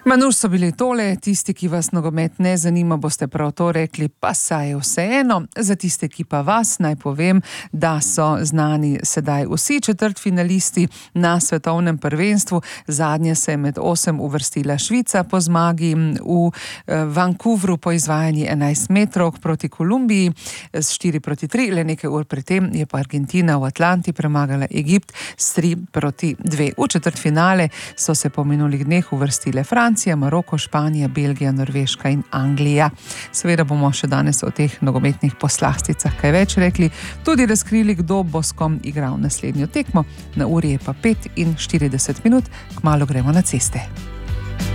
Manuš so bili tole, tisti, ki vas nogomet ne zanima, boste prav to rekli, pa saj je vseeno. Za tiste, ki pa vas, naj povem, da so znani sedaj vsi četrtfinalisti na svetovnem prvenstvu. Zadnje se je med 8 uvrstila Švica po zmagi v Vancouvru po izvajanju 11 metrov proti Kolumbiji s 4-3. Le nekaj ur pred tem je pa Argentina v Atlanti premagala Egipt s 3-2. V četrtfinale so se po minulih dneh uvrstile Francija, Maroko, Španija, Belgija, Norveška in Anglija. Seveda bomo še danes o teh nogometnih poslasticah kaj več rekli, tudi razkrili, kdo bo s kom igral naslednjo tekmo. Na uri je pa 45 minut, kmalu gremo na ceste.